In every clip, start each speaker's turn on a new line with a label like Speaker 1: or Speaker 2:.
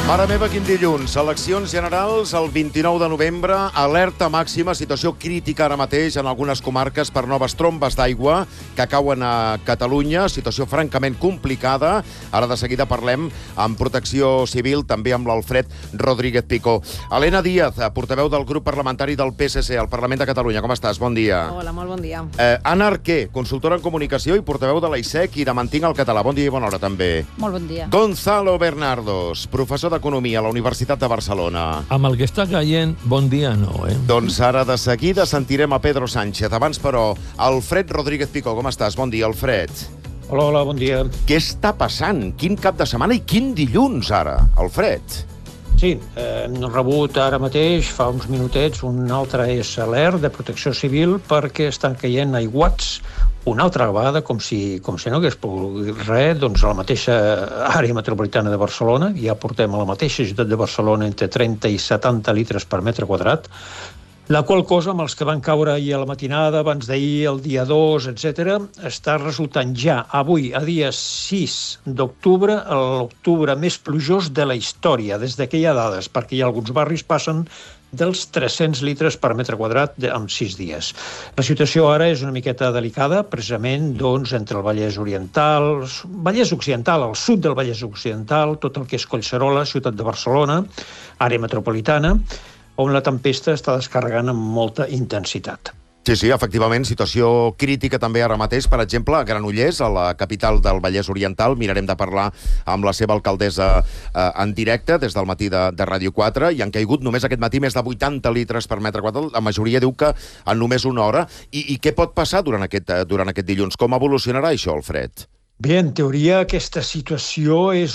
Speaker 1: Mare meva, quin dilluns. Eleccions generals el 29 de novembre. Alerta màxima, situació crítica ara mateix en algunes comarques per noves trombes d'aigua que cauen a Catalunya. Situació francament complicada. Ara de seguida parlem amb Protecció Civil, també amb l'Alfred Rodríguez Picó. Helena Díaz, portaveu del grup parlamentari del PSC al Parlament de Catalunya. Com estàs? Bon dia.
Speaker 2: Hola, molt bon dia.
Speaker 1: Anna Arquer, consultora en comunicació i portaveu de l'AICEC i de Mantinc el Català. Bon dia i bona hora, també.
Speaker 3: Molt bon dia.
Speaker 1: Gonzalo Bernardos, professor d'Economia a la Universitat de Barcelona.
Speaker 4: Amb el que està caient, bon dia no,
Speaker 1: Doncs ara de seguida sentirem a Pedro Sánchez. Abans, però, Alfred Rodríguez Picó. Com estàs? Bon dia, Alfred.
Speaker 5: Hola, bon dia.
Speaker 1: Què està passant? Quin cap de setmana i quin dilluns, ara, Alfred?
Speaker 5: Sí, hem rebut ara mateix, fa uns minutets, un altre alert de Protecció Civil perquè estan caient aiguats una altra vegada, com si no hagués pogut res, doncs a la mateixa àrea metropolitana de Barcelona. Ja portem a la mateixa ciutat de Barcelona entre 30 i 70 litres per metre quadrat, la qual cosa, amb els que van caure ahir a la matinada, abans d'ahir, el dia 2, etc., està resultant ja avui, a dia 6 d'octubre, l'octubre més plujós de la història, des que hi ha dades, perquè hi ha alguns barris passen dels 300 litres per metre quadrat en 6 dies. La situació ara és una miqueta delicada, precisament doncs, entre el Vallès Oriental, Vallès Occidental, el sud del Vallès Occidental, tot el que és Collserola, ciutat de Barcelona, àrea metropolitana, on la tempesta està descarregant amb molta intensitat.
Speaker 1: Sí, efectivament, situació crítica també ara mateix, per exemple, a Granollers, a la capital del Vallès Oriental. Mirarem de parlar amb la seva alcaldessa en directe des del matí de Ràdio 4, i han caigut només aquest matí més de 80 litres per metre quadrat. La majoria diu que en només una hora. I què pot passar durant aquest dilluns? Com evolucionarà això, Alfred?
Speaker 5: Bé, en teoria aquesta situació és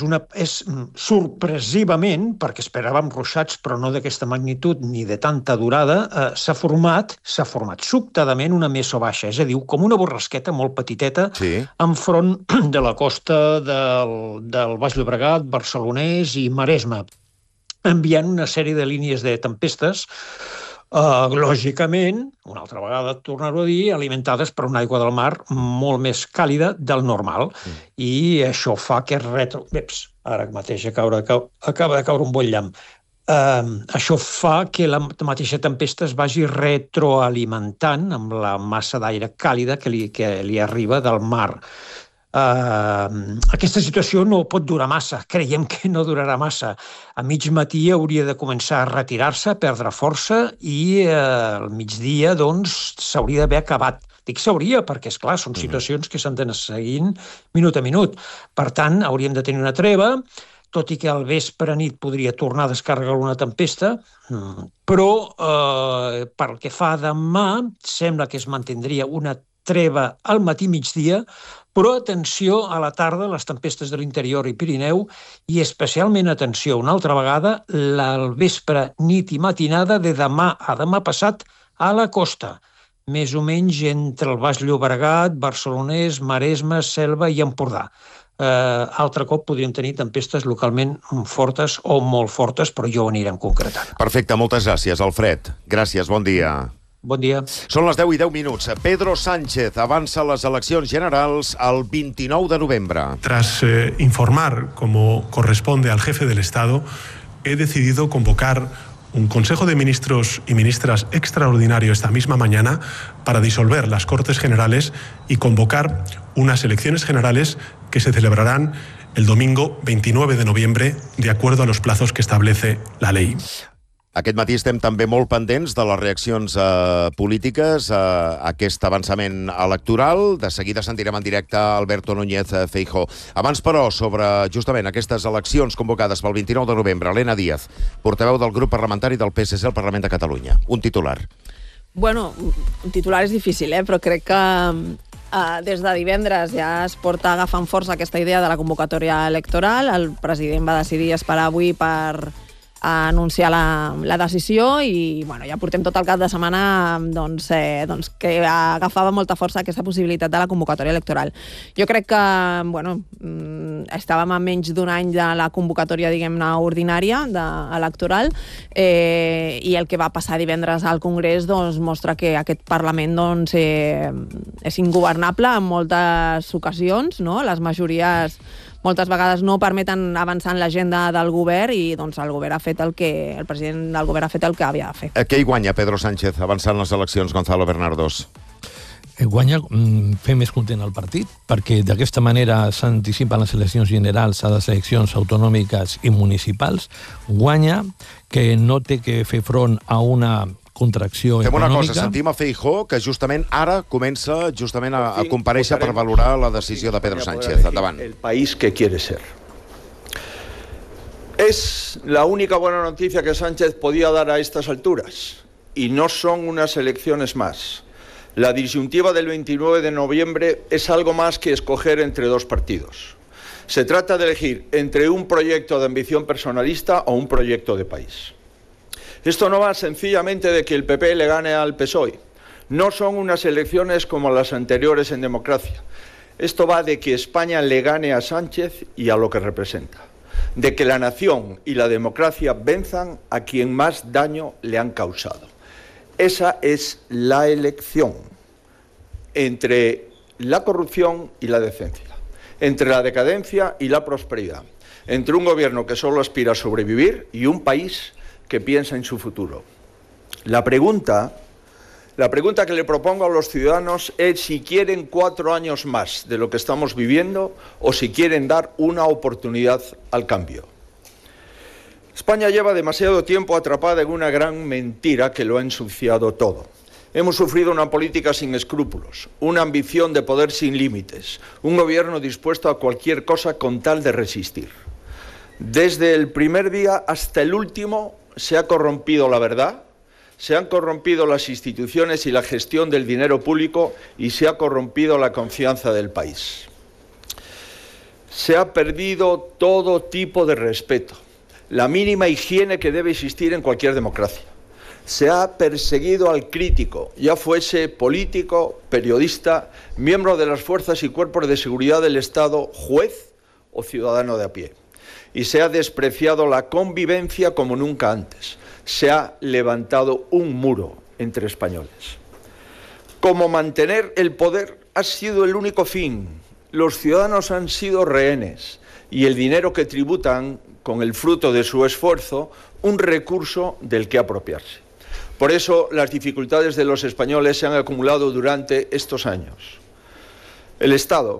Speaker 5: sorpresivament, perquè esperàvem ruixats però no d'aquesta magnitud ni de tanta durada, s'ha format sobtadament una mesobaixa, és a dir, com una borrasqueta molt petiteta,
Speaker 1: sí,
Speaker 5: enfront de la costa del Baix Llobregat, Barcelonès i Maresme, enviant una sèrie de línies de tempestes, lògicament, una altra vegada tornar-ho a dir, alimentades per una aigua del mar molt més càlida del normal. I això fa que ara mateix acaba de caure un bon llamp. Això fa que la mateixa tempesta es vagi retroalimentant amb la massa d'aire càlida que li arriba del mar. Aquesta situació no pot durar massa, creiem que no durarà massa. A mig matí hauria de començar a retirar-se, a perdre força, i al migdia doncs s'hauria d'haver acabat. Dic s'hauria perquè, esclar, són situacions que s'han d'anar seguint minut a minut. Per tant, hauríem de tenir una treva, tot i que al vespre nit podria tornar a descarregar una tempesta, però pel que fa a demà, sembla que es mantindria una treva al matí-migdia, però atenció a la tarda, les tempestes de l'interior i Pirineu, i especialment atenció una altra vegada al vespre, nit i matinada de demà a demà passat a la costa, més o menys entre el Baix Llobregat, Barcelonès, Maresme, Selva i Empordà. Altre cop podríem tenir tempestes localment fortes o molt fortes, però ja ho anirem concretant.
Speaker 1: Perfecte, moltes gràcies, Alfred. Gràcies, bon dia.
Speaker 5: Bon dia.
Speaker 1: Són les 10:10. Pedro Sánchez avança les eleccions generals el 29 de novembre.
Speaker 6: Tras informar, como corresponde al jefe del Estado, he decidido convocar un Consejo de Ministros y Ministras extraordinario esta misma mañana para disolver las Cortes Generales y convocar unas elecciones generales que se celebrarán el domingo 29 de noviembre, de acuerdo a los plazos que establece la ley.
Speaker 1: Aquest matí estem també molt pendents de les reaccions polítiques a aquest avançament electoral. De seguida sentirem en directe Alberto Núñez Feijóo. Abans, però, sobre justament aquestes eleccions convocades pel 29 de novembre, Helena Díaz, portaveu del grup parlamentari del PSC al Parlament de Catalunya. Un titular.
Speaker 2: Bueno, un titular és difícil, però crec que des de divendres ja es porta agafant força aquesta idea de la convocatòria electoral. El president va decidir esperar avui per anunciar la decisió i ja portem tot el cap de setmana que agafava molta força aquesta possibilitat de la convocatòria electoral. Jo crec que estàvem a menys d'un any de la convocatòria, diguem-ne, ordinària electoral, i el que va passar divendres al Congrés mostra que aquest Parlament és ingovernable en moltes ocasions, no? Les majories moltes vegades no permeten avançar en l'agenda del govern i doncs el president del govern ha fet el que havia de fer.
Speaker 1: Què hi guanya Pedro Sánchez avançant les eleccions, Gonzalo Bernardos?
Speaker 4: Guanya fer més content el partit, perquè d'aquesta manera s'anticipen les eleccions generals a les eleccions autonòmiques i municipals. Guanya que no té que fer front a una contracció
Speaker 1: econòmica. Fem una cosa, sentim a Feijóo, que justament ara comença a comparèixer per valorar la decisió de Pedro Sánchez. Endavant.
Speaker 3: El país que quiere ser. Es la única buena noticia que Sánchez podía dar a estas alturas, y no son unas elecciones más. La disyuntiva del 29 de noviembre es algo más que escoger entre dos partidos. Se trata de elegir entre un proyecto de ambición personalista o un proyecto de país. Esto no va sencillamente de que el PP le gane al PSOE. No son unas elecciones como las anteriores en democracia. Esto va de que España le gane a Sánchez y a lo que representa. De que la nación y la democracia venzan a quien más daño le han causado. Esa es la elección entre la corrupción y la decencia, entre la decadencia y la prosperidad, entre un gobierno que solo aspira a sobrevivir y un país que piensa en su futuro. La pregunta que le propongo a los ciudadanos es si quieren 4 años más de lo que estamos viviendo o si quieren dar una oportunidad al cambio. España lleva demasiado tiempo atrapada en una gran mentira que lo ha ensuciado todo. Hemos sufrido una política sin escrúpulos, una ambición de poder sin límites, un gobierno dispuesto a cualquier cosa con tal de resistir. Desde el primer día hasta el último se ha corrompido la verdad, se han corrompido las instituciones y la gestión del dinero público y se ha corrompido la confianza del país. Se ha perdido todo tipo de respeto, la mínima higiene que debe existir en cualquier democracia. Se ha perseguido al crítico, ya fuese político, periodista, miembro de las fuerzas y cuerpos de seguridad del Estado, juez o ciudadano de a pie. Y se ha despreciado la convivencia como nunca antes. Se ha levantado un muro entre españoles. Como mantener el poder ha sido el único fin. Los ciudadanos han sido rehenes y el dinero que tributan con el fruto de su esfuerzo, un recurso del que apropiarse. Por eso las dificultades de los españoles se han acumulado durante estos años. El Estado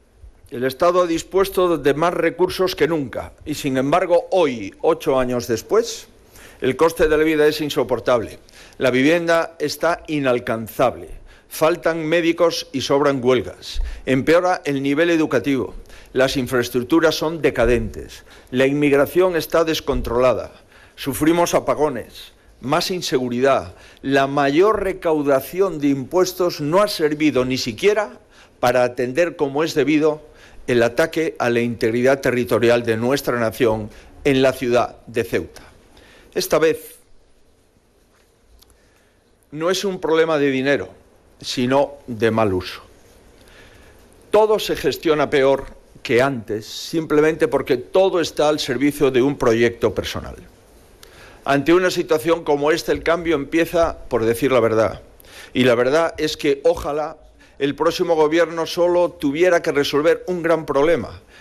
Speaker 3: ha dispuesto de más recursos que nunca y, sin embargo, hoy, 8 años después, el coste de la vida es insoportable. La vivienda está inalcanzable. Faltan médicos y sobran huelgas. Empeora el nivel educativo. Las infraestructuras son decadentes. La inmigración está descontrolada. Sufrimos apagones, más inseguridad. La mayor recaudación de impuestos no ha servido ni siquiera para atender como es debido el ataque a la integridad territorial de nuestra nación en la ciudad de Ceuta. Esta vez no es un problema de dinero, sino de mal uso. Todo se gestiona peor que antes, simplemente porque todo está al servicio de un proyecto personal. Ante una situación como esta, el cambio empieza por decir la verdad. Y la verdad es que ojalá el próximo gobierno solo tuviera que resolver un gran problema,